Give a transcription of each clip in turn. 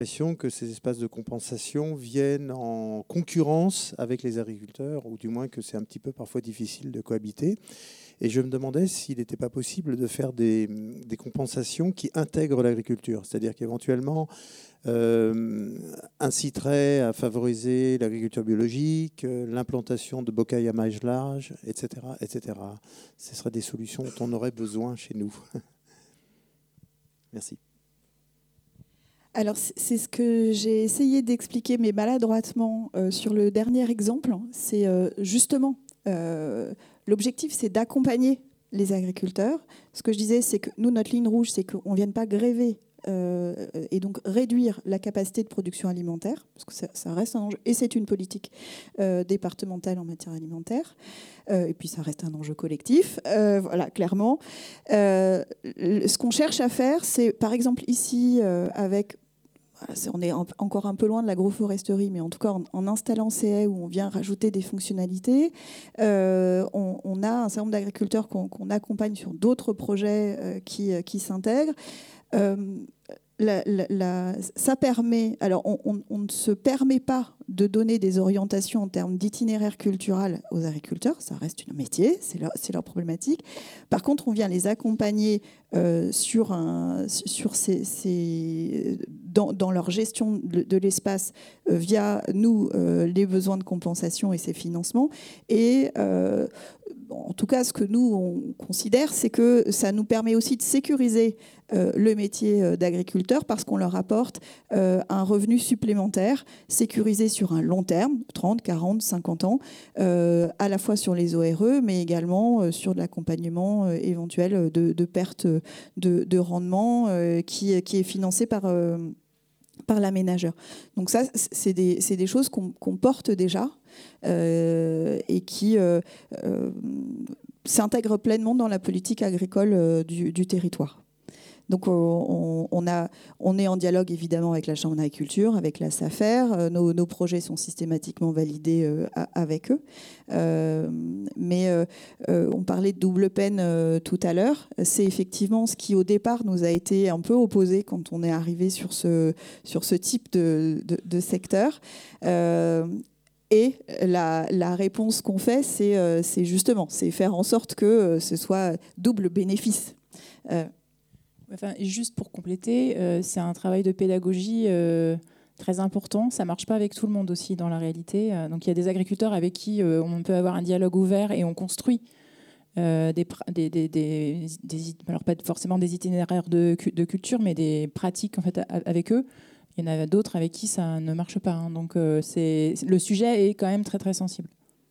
l'impression que ces espaces de compensation viennent en concurrence avec les agriculteurs, ou du moins que c'est un petit peu parfois difficile de cohabiter. Et je me demandais s'il n'était pas possible de faire des compensations qui intègrent l'agriculture, c'est-à-dire qu'éventuellement inciteraient à favoriser l'agriculture biologique, l'implantation de bocailles à mailles larges, etc., etc. Ce seraient des solutions dont on aurait besoin chez nous. Merci. Alors, c'est ce que j'ai essayé d'expliquer, mais maladroitement, sur le dernier exemple. C'est justement, l'objectif, c'est d'accompagner les agriculteurs. Ce que je disais, c'est que nous, notre ligne rouge, c'est qu'on ne vienne pas gréver et donc réduire la capacité de production alimentaire, parce que ça reste un enjeu, et c'est une politique départementale en matière alimentaire, et puis ça reste un enjeu collectif, voilà, clairement. Ce qu'on cherche à faire, c'est, par exemple, ici, on est encore un peu loin de l'agroforesterie, mais en tout cas, en installant ces haies où on vient rajouter des fonctionnalités, on a un certain nombre d'agriculteurs qu'on accompagne sur d'autres projets qui s'intègrent. Ça permet, alors on ne se permet pas de donner des orientations en termes d'itinéraire culturel aux agriculteurs, ça reste un métier, c'est leur problématique. Par contre, on vient les accompagner dans leur gestion de l'espace via nous les besoins de compensation et ces financements. Et en tout cas, ce que nous on considère, c'est que ça nous permet aussi de sécuriser le métier d'agriculteur parce qu'on leur apporte un revenu supplémentaire sécurisé sur un long terme, 30, 40, 50 ans, à la fois sur les ORE, mais également sur de l'accompagnement éventuel de perte de rendement qui est financé par l'aménageur. Donc ça, c'est des choses qu'on porte déjà et qui s'intègrent pleinement dans la politique agricole du territoire. Donc on est en dialogue évidemment avec la Chambre d'agriculture, avec la SAFER. Nos projets sont systématiquement validés avec eux. Mais on parlait de double peine tout à l'heure. C'est effectivement ce qui au départ nous a été un peu opposé quand on est arrivé sur ce type de secteur. Et la réponse qu'on fait, c'est justement faire en sorte que ce soit double bénéfice. Enfin, juste pour compléter, c'est un travail de pédagogie très important. Ça ne marche pas avec tout le monde aussi dans la réalité. Donc il y a des agriculteurs avec qui on peut avoir un dialogue ouvert et on construit alors pas forcément des itinéraires de culture, mais des pratiques en fait, avec eux. Il y en a d'autres avec qui ça ne marche pas. Donc le sujet est quand même très très sensible.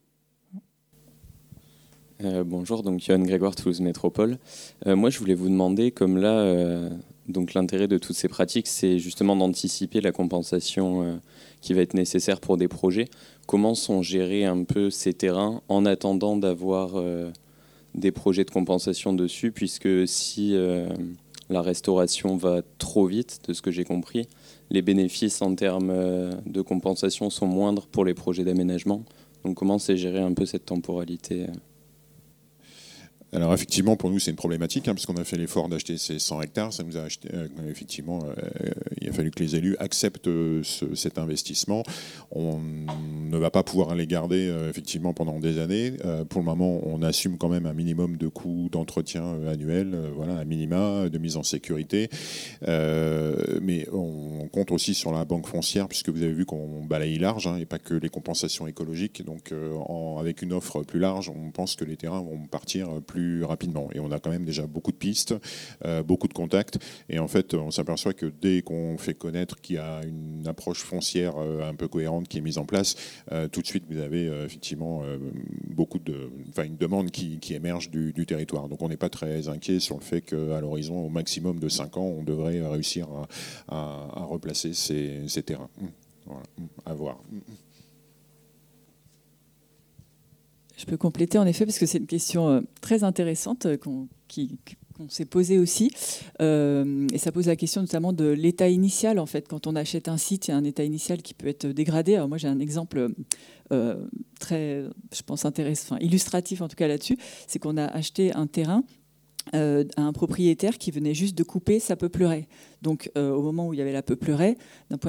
Bonjour, donc Yoann Grégoire, Toulouse Métropole. Moi, je voulais vous demander, comme là, donc l'intérêt de toutes ces pratiques, c'est justement d'anticiper la compensation qui va être nécessaire pour des projets. Comment sont gérés un peu ces terrains en attendant d'avoir des projets de compensation dessus, puisque si la restauration va trop vite, de ce que j'ai compris, les bénéfices en termes de compensation sont moindres pour les projets d'aménagement. Donc comment c'est géré un peu cette temporalité Alors effectivement, pour nous, c'est une problématique, puisqu'on a fait l'effort d'acheter ces 100 hectares. Ça nous a effectivement, il a fallu que les élus acceptent cet investissement. On ne va pas pouvoir les garder effectivement pendant des années. Pour le moment, on assume quand même un minimum de coûts d'entretien annuel, voilà, un minima de mise en sécurité. Mais on compte aussi sur la banque foncière, puisque vous avez vu qu'on balaye large, et pas que les compensations écologiques. Donc avec une offre plus large, on pense que les terrains vont partir plus rapidement. Et on a quand même déjà beaucoup de pistes, beaucoup de contacts. Et en fait, on s'aperçoit que dès qu'on fait connaître qu'il y a une approche foncière un peu cohérente qui est mise en place, tout de suite, vous avez effectivement une demande qui émerge du territoire. Donc on n'est pas très inquiet sur le fait qu'à l'horizon, au maximum de 5 ans, on devrait réussir à replacer ces terrains. Voilà, à voir. Je peux compléter en effet parce que c'est une question très intéressante qu'on s'est posée aussi. Et ça pose la question notamment de l'état initial. En fait, quand on achète un site, il y a un état initial qui peut être dégradé. Alors moi, j'ai un exemple très, je pense, intéressant, illustratif en tout cas là-dessus. C'est qu'on a acheté un terrain à un propriétaire qui venait juste de couper sa peupleraie. Donc, au moment où il y avait la peupleraie, d'un point